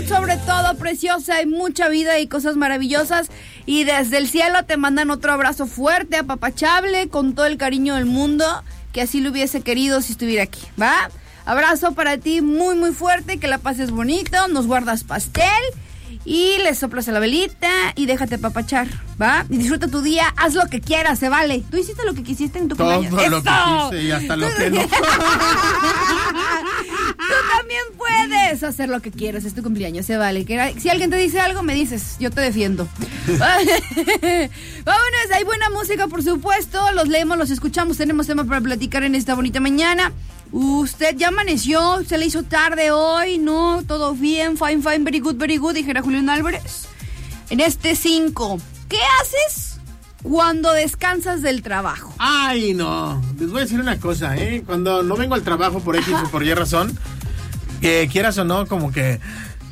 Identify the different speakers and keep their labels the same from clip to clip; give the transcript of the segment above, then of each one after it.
Speaker 1: sobre todo, preciosa, hay mucha vida y cosas maravillosas. Y desde el cielo te mandan otro abrazo fuerte, apapachable, con todo el cariño del mundo, que así lo hubiese querido si estuviera aquí, ¿va? Abrazo para ti muy, muy fuerte, que la pases bonito, nos guardas pastel y le soplas a la velita y déjate apapachar, ¿va? Y disfruta tu día, haz lo que quieras, se vale. ¿Tú hiciste lo que quisiste en tu cumpleaños?
Speaker 2: Todo lo que quise y hasta lo que no.
Speaker 1: Tú también puedes hacer lo que quieras, es tu cumpleaños, se vale. Si alguien te dice algo, me dices, yo te defiendo. Vámonos, hay buena música, por supuesto, los leemos, los escuchamos, tenemos tema para platicar en esta bonita mañana. Usted ya amaneció, se le hizo tarde hoy, ¿no? Todo bien, fine, very good, dijera Julián Álvarez. En este 5, ¿qué haces cuando descansas del trabajo?
Speaker 2: Ay, no, les voy a decir una cosa, cuando no vengo al trabajo por X o por Y razón, que quieras o no, como que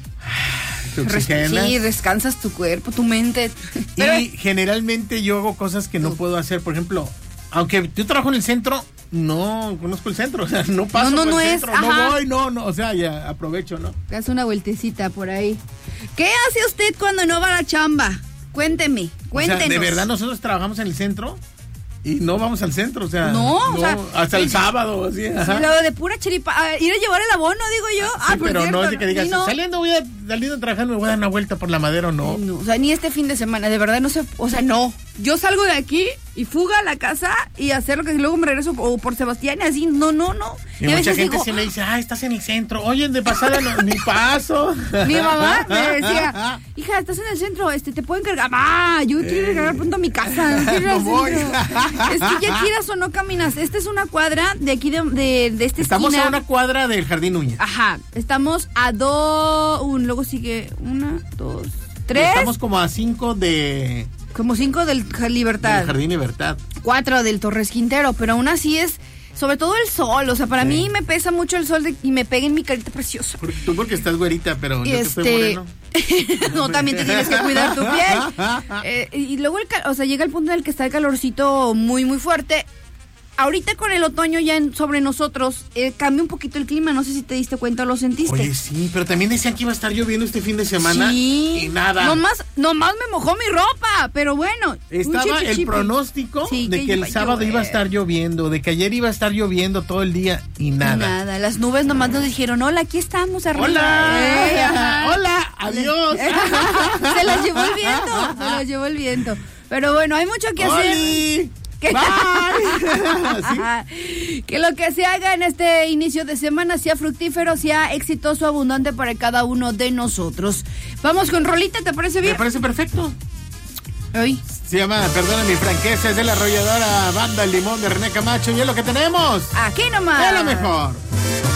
Speaker 2: te oxigenas.
Speaker 1: Sí, descansas tu cuerpo, tu mente.
Speaker 2: Y generalmente yo hago cosas que no puedo hacer, por ejemplo, aunque yo trabajo en el centro, no conozco el centro, o sea, no paso por el centro, no voy, no, o sea, ya aprovecho, ¿no?
Speaker 1: Haz una vueltecita por ahí. ¿Qué hace usted cuando no va a la chamba? Cuéntenos.
Speaker 2: O sea, de verdad nosotros trabajamos en el centro y no vamos al centro, o sea,
Speaker 1: no, o sea,
Speaker 2: hasta el sábado, así.
Speaker 1: Sí, lo de pura chiripa, ir a llevar el abono, digo yo.
Speaker 2: Sí, pero cierto, no es de que digas, saliendo a trabajar, me voy a dar una vuelta por la Madera, no.
Speaker 1: O sea, ni este fin de semana, de verdad no sé, o sea, no. Yo salgo de aquí y fuga a la casa y hacer lo que luego me regreso o por Sebastián y así, no.
Speaker 2: Y mucha gente sí me dice, estás en el centro, oye, de pasada ni paso.
Speaker 1: Mi mamá me decía, hija, estás en el centro, te puedo encargar. Yo quiero encargar pronto a mi casa.
Speaker 2: No voy.
Speaker 1: Es que ya quieras o no caminas. Esta es una cuadra de aquí de esta
Speaker 2: Estamos
Speaker 1: esquina.
Speaker 2: a una cuadra del Jardín Núñez.
Speaker 1: Ajá, estamos a luego sigue 1, 2, 3.
Speaker 2: Estamos como a 5 de...
Speaker 1: Como 5 del Libertad.
Speaker 2: Del Jardín Libertad.
Speaker 1: 4 del Torres Quintero, pero aún así es, sobre todo el sol, o sea, para mí me pesa mucho el sol y me pega en mi carita preciosa.
Speaker 2: Tú porque estás güerita, pero yo que estoy moreno.
Speaker 1: No, también te tienes que cuidar tu piel. Y luego, llega el punto en el que está el calorcito muy, muy fuerte. Ahorita con el otoño ya sobre nosotros cambia un poquito el clima, no sé si te diste cuenta o lo sentiste.
Speaker 2: Oye, sí, pero también decían que iba a estar lloviendo este fin de semana.
Speaker 1: Sí.
Speaker 2: Y nada.
Speaker 1: Nomás me mojó mi ropa, pero bueno.
Speaker 2: Estaba el pronóstico de que el sábado iba a estar lloviendo, de que ayer iba a estar lloviendo todo el día y nada.
Speaker 1: Nada, las nubes nomás nos dijeron, hola, aquí estamos arriba.
Speaker 2: Hola, hola, adiós.
Speaker 1: Se las llevó el viento. Pero bueno, hay mucho que hacer. Que lo que se haga en este inicio de semana sea fructífero, sea exitoso, abundante para cada uno de nosotros. Vamos con rolita, ¿te parece bien?
Speaker 2: Me parece perfecto.
Speaker 1: Hoy
Speaker 2: se llama Perdona mi franqueza, es de la arrolladora Banda El Limón de René Camacho y es lo que tenemos.
Speaker 1: Aquí nomás.
Speaker 2: Es lo mejor.